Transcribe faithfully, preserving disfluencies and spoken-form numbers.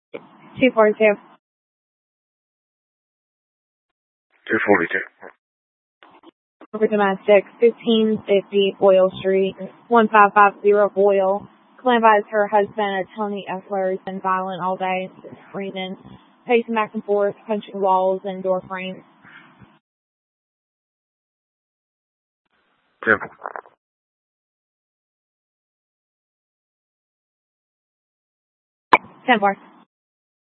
two forty-two. two forty-two. For domestic, fifteen fifty Boyle Street, one five five zero Boyle. Claimed by her husband, Tony Effler, has been violent all day, screaming, pacing back and forth, punching walls and door frames. ten. ten four.